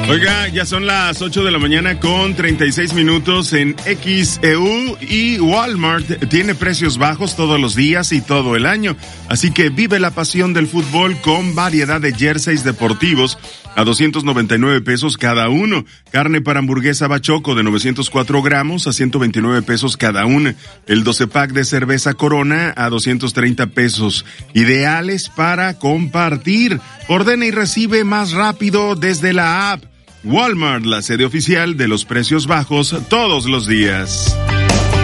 Oiga, ya son las 8 de la mañana con 36 minutos en XEU y Walmart tiene precios bajos todos los días y todo el año. Así que vive la pasión del fútbol con variedad de jerseys deportivos a 299 pesos cada uno. Carne para hamburguesa Bachoco de 904 gramos a 129 pesos cada una. El 12 pack de cerveza Corona a 230 pesos. Ideales para compartir. Ordena y recibe más rápido desde la app. Walmart, la sede oficial de los precios bajos todos los días.